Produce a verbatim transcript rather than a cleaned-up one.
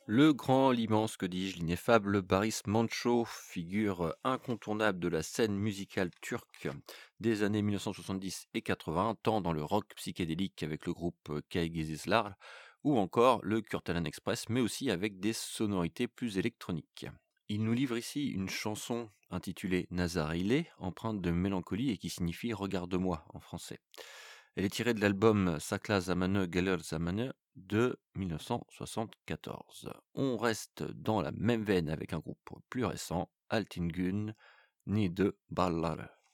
Le grand, l'immense, que dis-je, l'ineffable Boris Manço, figure incontournable de la scène musicale turque des années mille neuf cent soixante-dix et quatre-vingts, tant dans le rock psychédélique avec le groupe Kaygizislar ou encore le Kurtalan Express, mais aussi avec des sonorités plus électroniques. Il nous livre ici une chanson intitulée Nazarile, empreinte de mélancolie et qui signifie Regarde-moi en français. Elle est tirée de l'album Sakla Zamanı Gelir Zamanı de mille neuf cent soixante-quatorze. On reste dans la même veine avec un groupe plus récent, Altingün, né de Ballar.